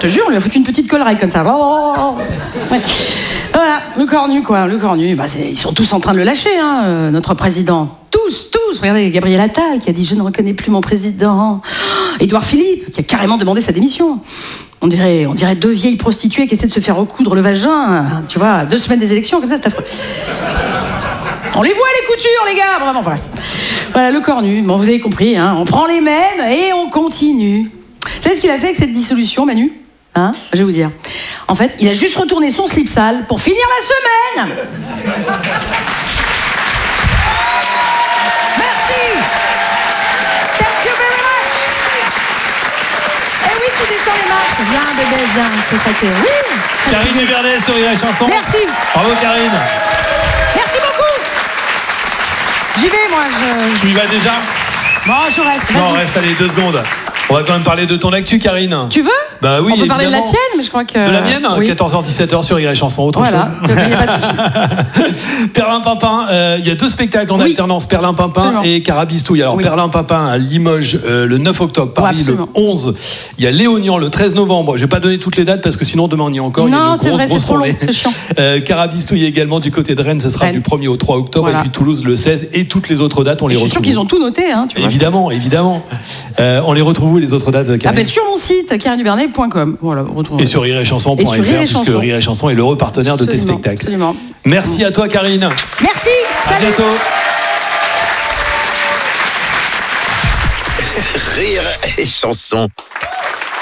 te jure, on lui a foutu une petite collerette comme ça. Ouais. Voilà, le cornu, quoi. Le cornu, ils sont tous en train de le lâcher, hein, notre président. Tous. Regardez, Gabriel Attal qui a dit « Je ne reconnais plus mon président ». Édouard Philippe qui a carrément demandé sa démission. On dirait deux vieilles prostituées qui essaient de se faire recoudre le vagin, tu vois, 2 semaines des élections, comme ça, c'est affreux. On les voit, les coutures, les gars, vraiment, bref. Voilà, le cornu, bon, vous avez compris, hein, on prend les mêmes et on continue. Vous savez ce qu'il a fait avec cette dissolution, Manu ? Hein ? Je vais vous dire. En fait, il a juste retourné son slip sale pour finir la semaine. Tu descends les marches. Viens, bébé, viens. C'est fatigué. Oui. Karine Duvernet sur Rire et Chanson. Merci. Bravo, Karine. Merci beaucoup. J'y vais, moi. Tu y vas déjà ? Bon, je reste. Non, reste, allez, 2 secondes. On va quand même parler de ton actu, Karine. Tu veux ? Bah oui, on peut parler de la évidemment. tienne, mais je crois que... De la mienne, oui. 14h-17h sur Rire et Chanson, autre chose. Il n'y a pas de souci. Perlimpinpin, il y a 2 spectacles en alternance, Perlimpinpin Absolument. et Carabistouille. Alors Perlimpinpin à Limoges le 9 octobre, Paris le 11. Il y a Léognan le 13 novembre. Je vais pas donner toutes les dates parce que sinon demain on y est encore. Non, il y a une grosse tournée. C'est chiant. Carabistouille également du côté de Rennes, ce sera du 1er au 3 octobre et puis Toulouse le 16 et toutes les autres dates on les retrouve. Je suis sûr qu'ils ont tout noté, hein, tu vois. Évidemment. On les retrouve où les autres dates, Karine ? Sur mon site, karineduvernet.com. Voilà, et sur rireetchanson.fr puisque Rire et Chanson est l'heureux partenaire de tes spectacles. Absolument. Merci à toi, Karine. Merci. À bientôt. Rire et Chanson.